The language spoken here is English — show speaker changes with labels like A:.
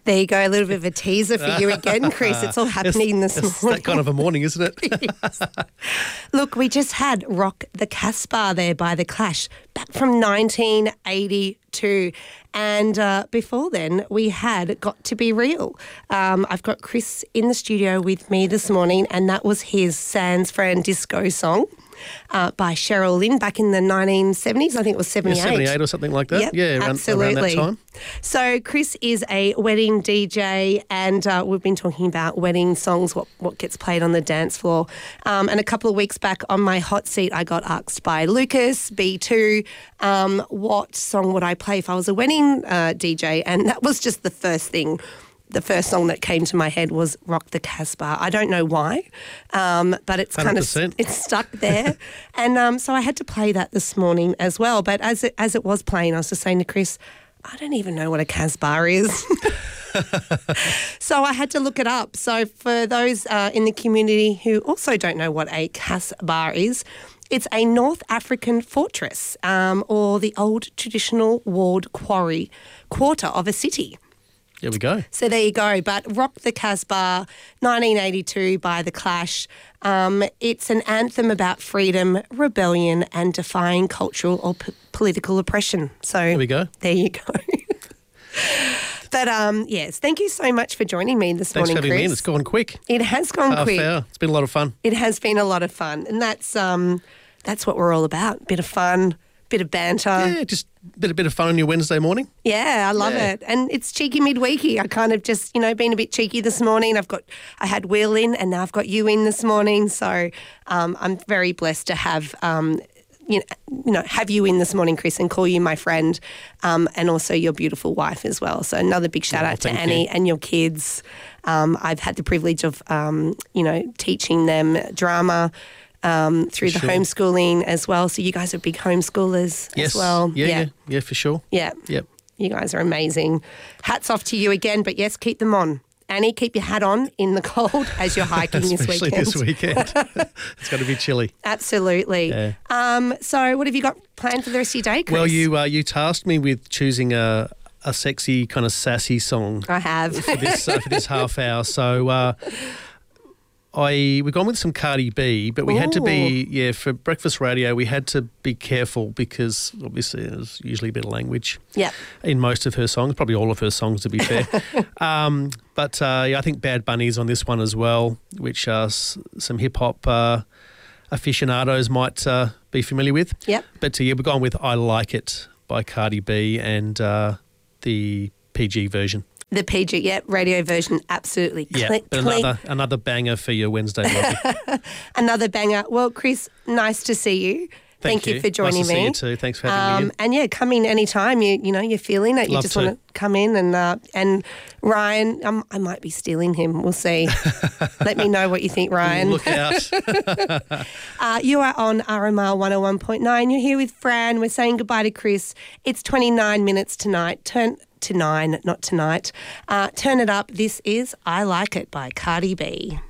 A: There you go, a little bit of a teaser for you again, Chris. It's all happening this morning.
B: It's that kind of a morning, isn't it?
A: Yes. Look, we just had Rock the Casbah there by The Clash, back from 1982. And before then, we had Got to Be Real. I've got Chris in the studio with me this morning, and that was his Sans Fran Disco song. By Cheryl Lynn back in the 1970s. I think it was 78.
B: Yeah, 78 or something like that.
A: Yep,
B: yeah, around that time.
A: So Chris is a wedding DJ, and we've been talking about wedding songs, what gets played on the dance floor. And a couple of weeks back on my hot seat, I got asked by Lucas, B2, what song would I play if I was a wedding DJ? And that was just the first thing. The first song that came to my head was Rock the Casbah. I don't know why, but it's
B: 100%.
A: It's stuck there. And so I had to play that this morning as well. But as it was playing, I was just saying to Chris, I don't even know what a Casbah is. So I had to look it up. So for those in the community who also don't know what a Casbah is, it's a North African fortress or the old traditional walled quarter of a city.
B: There we go.
A: So there you go. But Rock the Casbah, 1982 by The Clash. It's an anthem about freedom, rebellion and defying cultural or political oppression. So
B: there we go.
A: There you go. But yes, thank you so much for joining me this morning, Chris.
B: Thanks for having me in. It's gone quick.
A: It has gone quick.
B: Half hour. It's been a lot of fun.
A: It has been a lot of fun. And that's what we're all about. Bit of fun. Bit of banter.
B: Yeah, just a bit of fun on your Wednesday morning.
A: Yeah, I love it. And it's cheeky midweeky. I kind of just, been a bit cheeky this morning. I had Will in and now I've got you in this morning. So I'm very blessed to have, have you in this morning, Chris, and call you my friend and also your beautiful wife as well. So another big shout out to Annie and your kids. I've had the privilege of, teaching them drama through the homeschooling as well. So you guys are big homeschoolers as well.
B: Yeah, for sure.
A: Yeah.
B: Yep.
A: You guys are amazing. Hats off to you again, but yes, keep them on. Annie, keep your hat on in the cold as you're hiking this weekend.
B: Especially this weekend. It's going to be chilly.
A: Absolutely.
B: Yeah.
A: So what have you got planned for the rest of your day, Chris?
B: Well, you tasked me with choosing a sexy, kind of sassy song.
A: I have.
B: For this half hour. So we've gone with some Cardi B, but we had to be, for breakfast radio, we had to be careful because obviously there's usually a bit of language in most of her songs, probably all of her songs to be fair. But I think Bad Bunny's on this one as well, which some hip-hop aficionados might be familiar with.
A: Yep.
B: But we've gone with I Like It by Cardi B and the PG version.
A: The PG, radio version, absolutely.
B: Yeah, but another banger for your Wednesday morning.
A: Another banger. Well, Chris, nice to see you. Thank you for joining me.
B: Nice to see you too. Thanks for having me in.
A: And come in anytime. You're feeling it. You just want to come in and Ryan, I might be stealing him. We'll see. Let me know what you think, Ryan.
B: Look out.
A: You are on RMR 101.9. You're here with Fran. We're saying goodbye to Chris. It's 29 minutes tonight. Turn it up. This is I Like It by Cardi B.